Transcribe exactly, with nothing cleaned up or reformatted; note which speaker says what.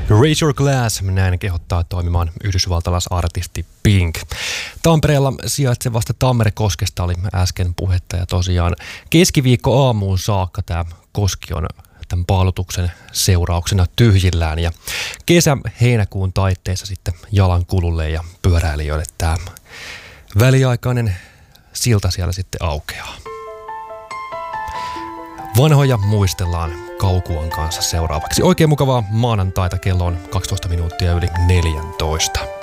Speaker 1: Raise Your Glass, näin kehottaa toimimaan yhdysvaltalaisartisti Pink. Tampereella sijaitsevasta Tammerekoskesta oli äsken puhetta ja tosiaan keskiviikko aamuun saakka tämä koski on tämän paalutuksen seurauksena tyhjillään ja kesä-heinäkuun taitteessa sitten jalankululle ja pyöräilijöille tämä väliaikainen silta siellä sitten aukeaa. Vanhoja muistellaan Kaukuan kanssa seuraavaksi. Oikein mukavaa maanantaita, kello on kaksitoista minuuttia yli neljätoista.